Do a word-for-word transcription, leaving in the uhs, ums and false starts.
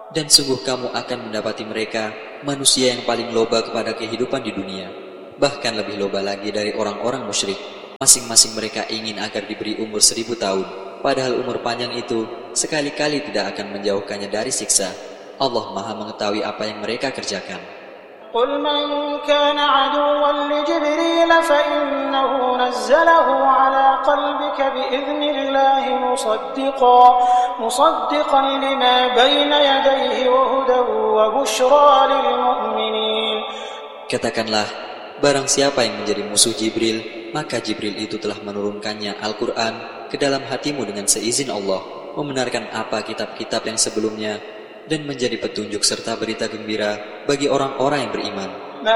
Dan sungguh kamu akan mendapati mereka manusia yang paling loba kepada kehidupan di dunia, bahkan lebih loba lagi dari orang-orang musyrik. Masing-masing mereka ingin agar diberi umur seribu tahun, padahal umur panjang itu sekali-kali tidak akan menjauhkannya dari siksa. Allah Maha mengetahui apa yang mereka kerjakan. قل من كان عدوا لجبريل فإنه نزله على قلبك بإذن الله مصدقا مصدقا لما بين يديه وهدى وبشرى للمؤمنين. Katakanlah, barang siapa yang menjadi musuh Jibril, maka Jibril itu telah menurunkannya Al-Quran ke dalam hatimu dengan seizin Allah, membenarkan apa kitab-kitab yang sebelumnya, dan menjadi petunjuk serta berita gembira bagi orang-orang yang beriman.